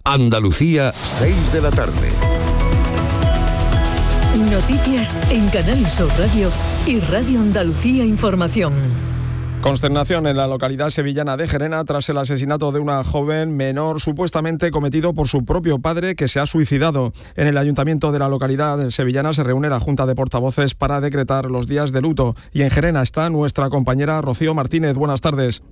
Andalucía, 6 de la tarde. Noticias en Canal Sur Radio y Radio Andalucía Información. Consternación en la localidad sevillana de Gerena tras el asesinato de una joven menor supuestamente cometido por su propio padre, que se ha suicidado. En el ayuntamiento de la localidad sevillana se reúne la Junta de Portavoces para decretar los días de luto. Y en Gerena está nuestra compañera Rocío Martínez. Buenas tardes.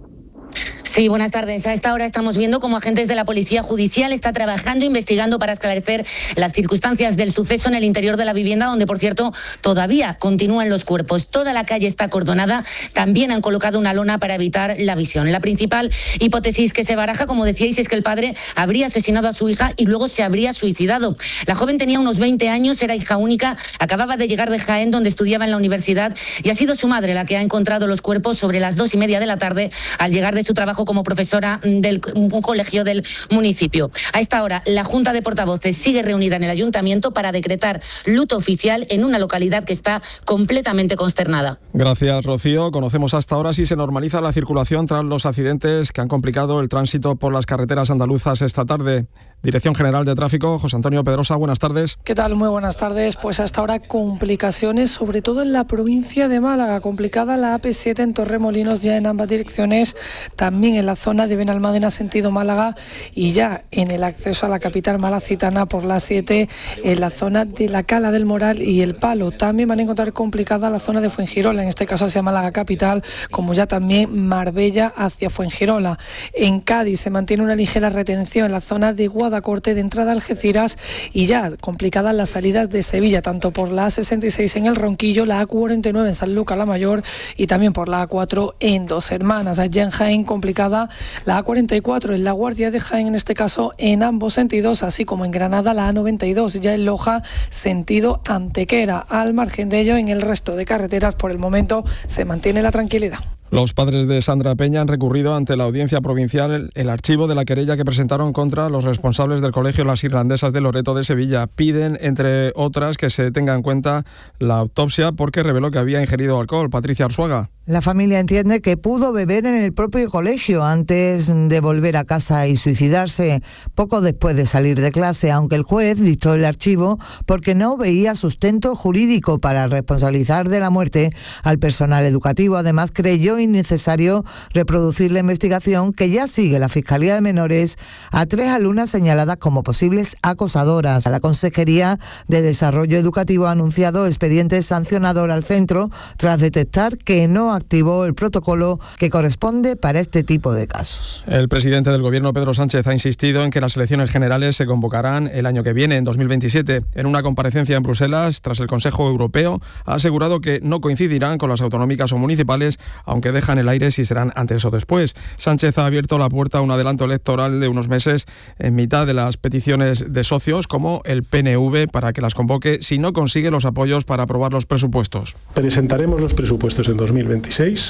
Sí, buenas tardes. A esta hora estamos viendo cómo agentes de la Policía Judicial está trabajando, investigando para esclarecer las circunstancias del suceso en el interior de la vivienda, donde, por cierto, todavía continúan los cuerpos. Toda la calle está acordonada. También han colocado una lona para evitar la visión. La principal hipótesis que se baraja, como decíais, es que el padre habría asesinado a su hija y luego se habría suicidado. La joven tenía unos 20 años, era hija única, acababa de llegar de Jaén, donde estudiaba en la universidad, y ha sido su madre la que ha encontrado los cuerpos sobre las 2:30 de la tarde, al llegar de su trabajo como profesora del un colegio del municipio. A esta hora, la Junta de Portavoces sigue reunida en el ayuntamiento para decretar luto oficial en una localidad que está completamente consternada. Gracias, Rocío. Conocemos hasta ahora si se normaliza la circulación tras los accidentes que han complicado el tránsito por las carreteras andaluzas esta tarde. Dirección General de Tráfico, José Antonio Pedrosa, buenas tardes. ¿Qué tal? Muy buenas tardes. Pues hasta ahora complicaciones, sobre todo en la provincia de Málaga. Complicada la AP7 en Torremolinos, ya en ambas direcciones, también en la zona de Benalmádena sentido Málaga, y ya en el acceso a la capital malacitana por la 7 en la zona de la Cala del Moral y El Palo. También van a encontrar complicada la zona de Fuengirola, en este caso hacia Málaga capital, como ya también Marbella hacia Fuengirola. En Cádiz se mantiene una ligera retención en la zona de Guadacorte de entrada a Algeciras, y ya complicadas las salidas de Sevilla, tanto por la A66 en El Ronquillo, la A49 en Sanlúcar la Mayor y también por la A4 en Dos Hermanas. Allá en Jaén complicada la A44 en La Guardia de Jaén, en este caso en ambos sentidos, así como en Granada la A92, ya en Loja sentido Antequera. Al margen de ello, en el resto de carreteras por el momento se mantiene la tranquilidad. Los padres de Sandra Peña han recurrido ante la Audiencia Provincial el archivo de la querella que presentaron contra los responsables del Colegio Las Irlandesas de Loreto de Sevilla. Piden, entre otras, que se tenga en cuenta la autopsia porque reveló que había ingerido alcohol. Patricia Arzuaga. La familia entiende que pudo beber en el propio colegio antes de volver a casa y suicidarse, poco después de salir de clase, aunque el juez dictó el archivo porque no veía sustento jurídico para responsabilizar de la muerte al personal educativo. Además, creyó innecesario reproducir la investigación que ya sigue la Fiscalía de Menores a 3 alumnas señaladas como posibles acosadoras. La Consejería de Desarrollo Educativo ha anunciado expediente sancionador al centro tras detectar que no activó el protocolo que corresponde para este tipo de casos. El presidente del Gobierno, Pedro Sánchez, ha insistido en que las elecciones generales se convocarán el año que viene, en 2027. En una comparecencia en Bruselas, tras el Consejo Europeo, ha asegurado que no coincidirán con las autonómicas o municipales, aunque dejan el aire si serán antes o después. Sánchez ha abierto la puerta a un adelanto electoral de unos meses en mitad de las peticiones de socios, como el PNV, para que las convoque si no consigue los apoyos para aprobar los presupuestos. Presentaremos los presupuestos en 2026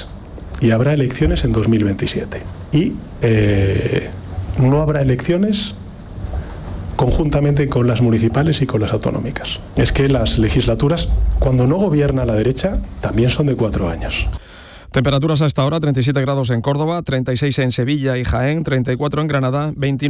y habrá elecciones en 2027. Y no habrá elecciones conjuntamente con las municipales y con las autonómicas. Es que las legislaturas, cuando no gobierna la derecha, también son de 4 años. Temperaturas a esta hora: 37 grados en Córdoba, 36 en Sevilla y Jaén, 34 en Granada, 29